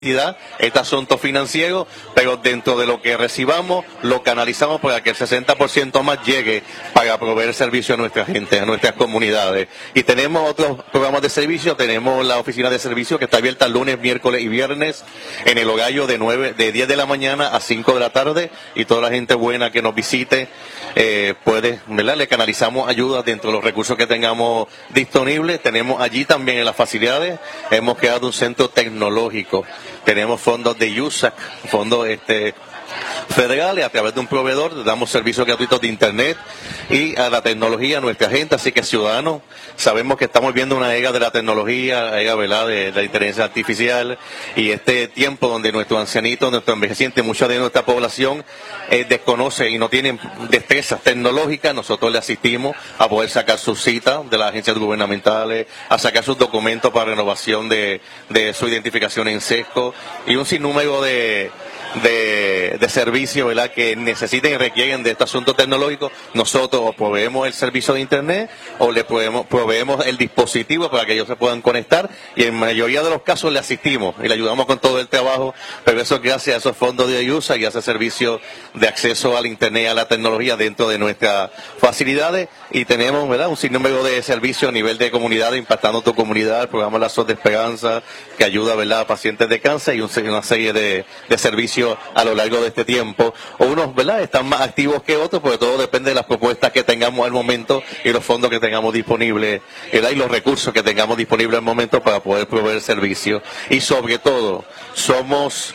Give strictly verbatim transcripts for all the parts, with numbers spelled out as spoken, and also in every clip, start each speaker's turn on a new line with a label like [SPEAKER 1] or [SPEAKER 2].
[SPEAKER 1] este asunto financiero, pero dentro de lo que recibamos lo canalizamos para que el sesenta por ciento más llegue para proveer servicio a nuestra gente, a nuestras comunidades. Y tenemos otros programas de servicio, tenemos la oficina de servicio que está abierta lunes, miércoles y viernes en el horario de nueve, de diez de la mañana a cinco de la tarde, y toda la gente buena que nos visite eh, puede, ¿verdad? Le canalizamos ayuda dentro de los recursos que tengamos disponibles. Tenemos allí también en las facilidades, hemos creado un centro tecnológico. Tenemos fondos de U S A C, fondos este, federales, a través de un proveedor, damos servicios gratuitos de internet y a la tecnología a nuestra gente. Así que ciudadanos, sabemos que estamos viendo una era de la tecnología, era, ¿verdad?, de, de la inteligencia artificial, y este tiempo donde nuestros ancianitos, nuestros envejecientes, mucha de nuestra población eh, desconoce y no tienen destrezas tecnológicas. Nosotros le asistimos a poder sacar sus citas de las agencias gubernamentales, a sacar sus documentos para renovación de, de su identificación en sesco y un sinnúmero de de, de servicios, ¿verdad?, que necesiten y requieren de este asunto tecnológico. Nosotros o proveemos el servicio de internet o le proveemos, proveemos el dispositivo para que ellos se puedan conectar, y en mayoría de los casos le asistimos y le ayudamos con todo el trabajo, pero eso es gracias a esos fondos de ayuda y a ese servicio de acceso al internet y a la tecnología dentro de nuestras facilidades. Y tenemos, ¿verdad?, un sinnúmero de servicios a nivel de comunidad, impactando tu comunidad, el programa Lazos de Esperanza, que ayuda, ¿verdad?, a pacientes de cáncer, y un, una serie de, de servicios a lo largo de este tiempo. O unos, ¿verdad?, están más activos que otros, porque todo depende de las propuestas que tengamos al momento y los fondos que tengamos disponibles, ¿verdad?, y los recursos que tengamos disponibles al momento para poder proveer el servicio. Y sobre todo, somos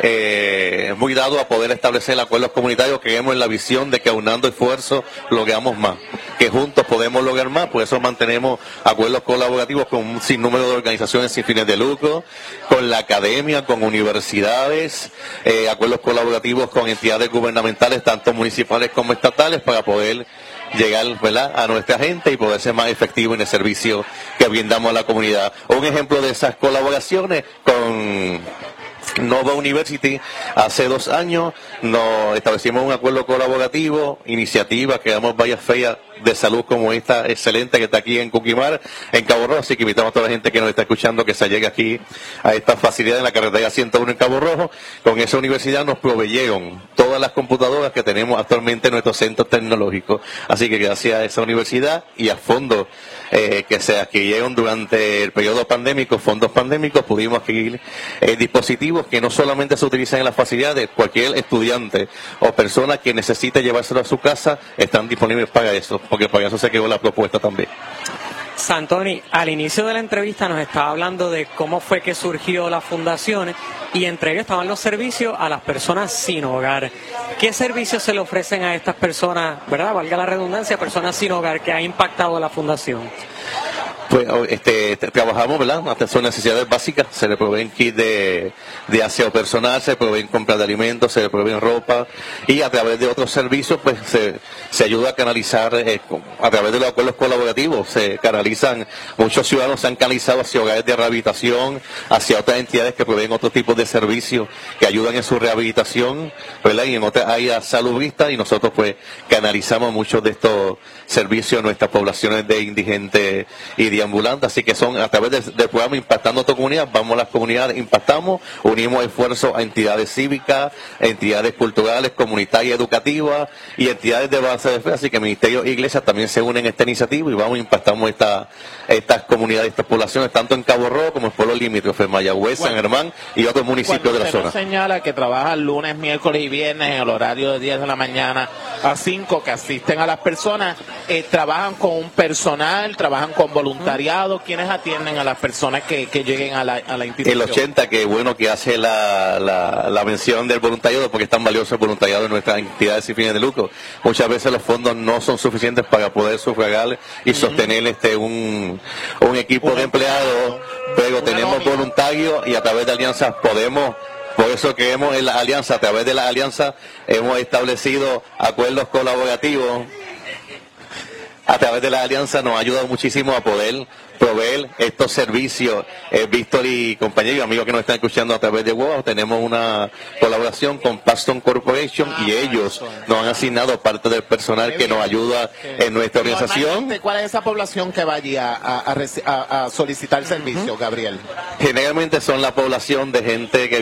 [SPEAKER 1] eh, muy dados a poder establecer acuerdos comunitarios. Creemos en la visión de que aunando esfuerzos logramos más, que juntos podemos lograr más. Por eso mantenemos acuerdos colaborativos con un sinnúmero de organizaciones sin fines de lucro, con la academia, con universidades, eh, acuerdos colaborativos con entidades gubernamentales, tanto municipales como estatales, para poder llegar, ¿verdad?, a nuestra gente y poder ser más efectivo en el servicio que brindamos a la comunidad. Un ejemplo de esas colaboraciones con Nova University, hace dos años nos establecimos un acuerdo colaborativo, iniciativa, creamos varias ferias de salud como esta excelente que está aquí en Cuquimar, en Cabo Rojo. Así que invitamos a toda la gente que nos está escuchando que se llegue aquí a esta facilidad en la carretera ciento uno en Cabo Rojo. Con esa universidad nos proveyeron todas las computadoras que tenemos actualmente en nuestros centros tecnológicos. Así que gracias a esa universidad y a fondos eh, que se adquirieron durante el periodo pandémico, fondos pandémicos, pudimos adquirir eh, dispositivos que no solamente se utilizan en las facilidades. Cualquier estudiante o persona que necesite llevárselo a su casa están disponibles para eso, porque para eso se quedó la propuesta también.
[SPEAKER 2] Santoni, al inicio de la entrevista nos estaba hablando de cómo fue que surgió la fundación, y entre ellos estaban los servicios a las personas sin hogar. ¿Qué servicios se le ofrecen a estas personas, verdad, valga la redundancia, personas sin hogar, que ha impactado la fundación?
[SPEAKER 1] Pues este, trabajamos, ¿verdad?, hasta sus necesidades básicas. Se le proveen kits de, de aseo personal, se le proveen compras de alimentos, se le proveen ropa, y a través de otros servicios pues se, se ayuda a canalizar, eh, a través de los acuerdos colaborativos, se canalizan, muchos ciudadanos se han canalizado hacia hogares de rehabilitación, hacia otras entidades que proveen otros tipos de servicios que ayudan en su rehabilitación, ¿verdad?, y en otras áreas salubristas, y nosotros pues canalizamos muchos de estos servicios a nuestras poblaciones de indigentes y de ambulantes. Así que son a través del, del programa Impactando a tu Comunidad, vamos a las comunidades, impactamos, unimos esfuerzos a entidades cívicas, a entidades culturales, comunitarias, educativas y entidades de base de fe. Así que Ministerio e Iglesias también se unen a esta iniciativa y vamos, impactamos esta, estas comunidades, estas poblaciones, tanto en Cabo Rojo como en pueblos limítrofes, Mayagüez, bueno, San Germán y otros municipios de la zona.
[SPEAKER 3] Usted señala que trabajan lunes, miércoles y viernes en el horario de diez de la mañana a cinco, que asisten a las personas. Eh, trabajan con un personal, trabajan con voluntariado. ¿Quiénes atienden a las personas que, que lleguen a la, a la institución?
[SPEAKER 1] El ochenta, que bueno que hace la, la, la mención del voluntariado, porque es tan valioso el voluntariado en nuestras entidades sin fines de lucro. Muchas veces los fondos no son suficientes para poder sufragar y uh-huh. sostener este un, un equipo un de empleados, pero tenemos nómina. Voluntarios, y a través de alianzas podemos. Por eso creemos en la alianza. A través de la alianza hemos establecido acuerdos colaborativos. A través de la alianza nos ha ayudado muchísimo a poder proveer estos servicios. Eh, Víctor y compañeros y amigos que nos están escuchando a través de WOW, tenemos una colaboración con Paxton Corporation y ellos nos han asignado parte del personal que nos ayuda en nuestra organización.
[SPEAKER 3] ¿Cuál es esa población que va allí a, a, a, a solicitar servicio, Gabriel?
[SPEAKER 1] Generalmente son la población de gente que